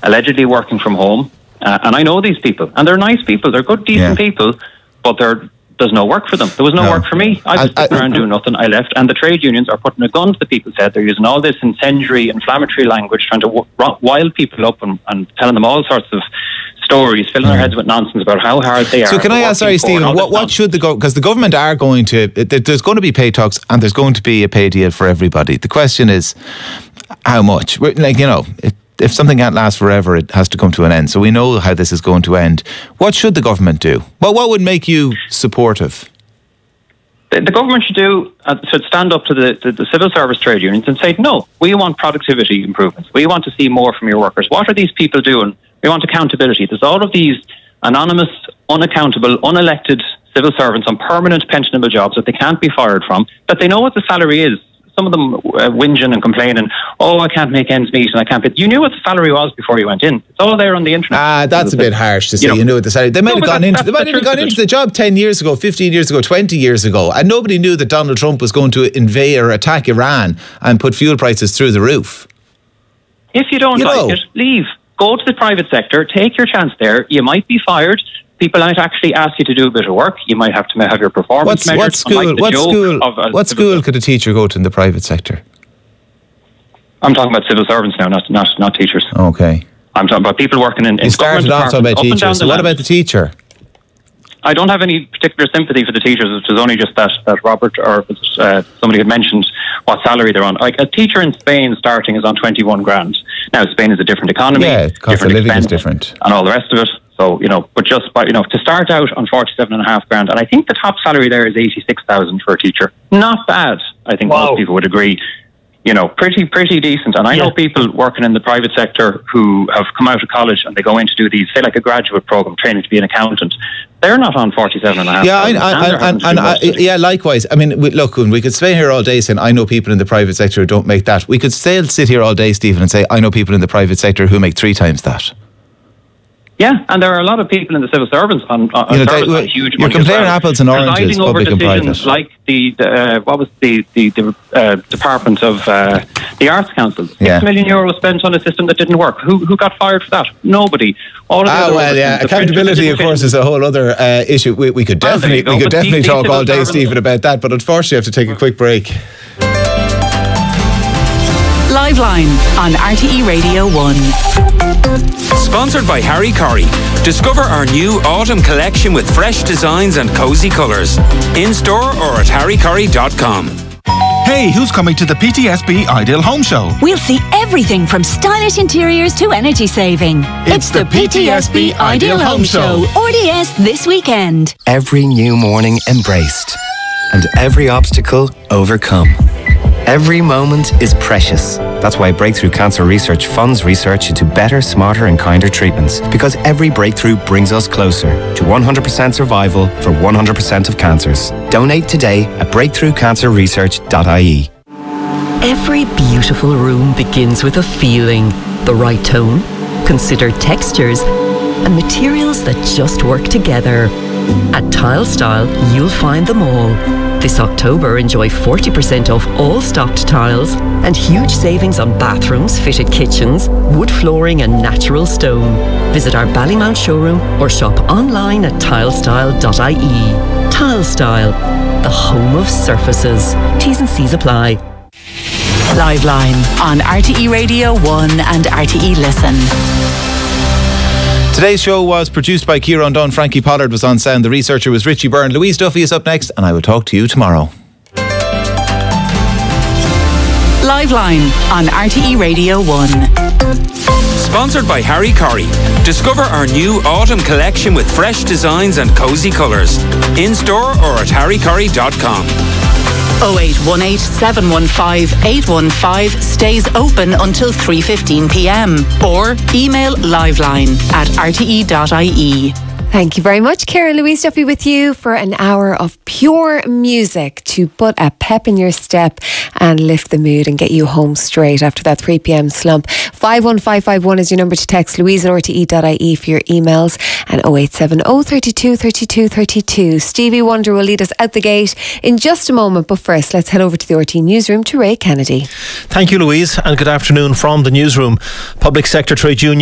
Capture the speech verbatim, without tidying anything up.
allegedly working from home. Uh, and I know these people, and they're nice people. They're good, decent Yeah. people, but they're, there's no work for them. There was no, No. work for me. I was I- sitting I- around doing nothing. I left, and the trade unions are putting a gun to the people's head. They're using all this incendiary, inflammatory language, trying to w- ro- wild people up and, and telling them all sorts of stories, filling their heads with nonsense about how hard they are. So can I ask, sorry, Stephen, what, what should the go? Because the government are going to, it- there's going to be pay talks and there's going to be a pay deal for everybody. The question is, how much? We're- Like, you know, it, if something can't last forever, it has to come to an end. So we know how this is going to end. What should the government do? Well, what would make you supportive? The, the government should do uh, should stand up to the, the, the civil service trade unions and say, no, we want productivity improvements. We want to see more from your workers. What are these people doing? We want accountability. There's all of these anonymous, unaccountable, unelected civil servants on permanent pensionable jobs that they can't be fired from, that they know what the salary is. Some of them uh, whinging and complaining, oh, I can't make ends meet and I can't... But you knew what the salary was before you went in. It's all there on the internet. Ah, that's a bit harsh to say. You know, You know the salary. They might No, have but gone that's- into. that's They might the have gone truth of into it. the job ten years ago, fifteen years ago, twenty years ago, and nobody knew that Donald Trump was going to invade or attack Iran and put fuel prices through the roof. If you don't You like know. it, leave. Go to the private sector. Take your chance there. You might be fired. People might actually ask you to do a bit of work. You might have to have your performance What's, measured. what school? unlike the What joke school? of, uh, What civil- school could a teacher go to in the private sector? I'm talking about civil servants now, not not not teachers. Okay. I'm talking about people working in, in You started government off talking about departments up and down teachers. So the what land. about the teacher? I don't have any particular sympathy for the teachers. It was only just that, that Robert or uh, somebody had mentioned what salary they're on. Like a teacher in Spain starting is on twenty-one grand. Now Spain is a different economy, Yeah, cost of different living is expense, different. and all the rest of it. So you know, but just by, you know, to start out on forty-seven and a half grand, and I think the top salary there is eighty-six thousand for a teacher. Not bad. I think Wow. most people would agree. You know, pretty, pretty decent. And I know Yeah. people working in the private sector who have come out of college and they go in to do these, say like a graduate program, training to be an accountant. They're not on forty-seven and a half. Yeah, I, I, I, and, and I, yeah, likewise. I mean, we, look, we could stay here all day saying, I know people in the private sector who don't make that. We could still sit here all day, Stephen, and say, I know people in the private sector who make three times that. Yeah, and there are a lot of people in the civil servants on, on, You know, service they- on huge you're money as comparing well, apples and oranges, presiding over public and decisions private. like the, the uh, what was the the, the uh, Department of uh, the Arts Council. Six Yeah. million euro was spent on a system that didn't work. Who who got fired for that? Nobody. All of the Ah, other well, yeah. oversight, the Accountability, of printer course, is a whole other uh, issue. We, we could Well, there definitely, you go. we could But definitely these- talk these all civil day, servants- Stephen, about that. But unfortunately, I have to take a quick break. Liveline on R T E Radio one. Sponsored by Harry Corrie. Discover our new autumn collection with fresh designs and cosy colours. In store or at harry corrie dot com. Hey, who's coming to the P T S B Ideal Home Show? We'll see everything from stylish interiors to energy saving. It's the P T S B Ideal Home Show. R D S this weekend. Every new morning embraced and every obstacle overcome. Every moment is precious. That's why Breakthrough Cancer Research funds research into better, smarter and kinder treatments. Because every breakthrough brings us closer to one hundred percent survival for one hundred percent of cancers. Donate today at breakthrough cancer research dot I E. Every beautiful room begins with a feeling, the right tone, considered textures, and materials that just work together. At Tile Style, you'll find them all. This October, enjoy forty percent off all stocked tiles and huge savings on bathrooms, fitted kitchens, wood flooring and natural stone. Visit our Ballymount showroom or shop online at tile style dot I E. Tile Style, the home of surfaces. T's and C's apply. Liveline on R T E Radio one and R T E Listen. Today's show was produced by Kieran Dunn. Frankie Pollard was on sound. The researcher was Richie Byrne. Louise Duffy is up next, and I will talk to you tomorrow. Liveline on R T E Radio one. Sponsored by Harry Corrie. Discover our new autumn collection with fresh designs and cosy colours. In store or at harry corrie dot com. oh eight one eight, seven one five, eight one five stays open until three fifteen p m or email liveline at r t e dot i e. Thank you very much, Karen. Louise Duffy with you for an hour of pure music to put a pep in your step and lift the mood and get you home straight after that three p m slump. five one five five one is your number to text. Louise at r t e dot i e for your emails, and oh eight seven oh, thirty-two, thirty-two, thirty-two. Stevie Wonder will lead us out the gate in just a moment, but first let's head over to the R T E newsroom to Ray Kennedy. Thank you, Louise, and good afternoon from the newsroom. Public sector trade union